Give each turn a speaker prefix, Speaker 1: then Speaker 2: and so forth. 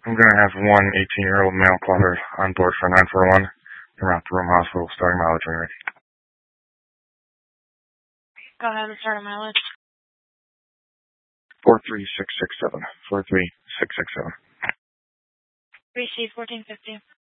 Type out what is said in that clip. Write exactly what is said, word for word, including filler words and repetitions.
Speaker 1: I'm going to have one eighteen-year-old male caller on board for nine four one. Around the room hospital, starting mileage when ready.
Speaker 2: Go ahead and start a mileage.
Speaker 1: four three six six seven. four three six six seven.
Speaker 2: Receive fourteen fifty.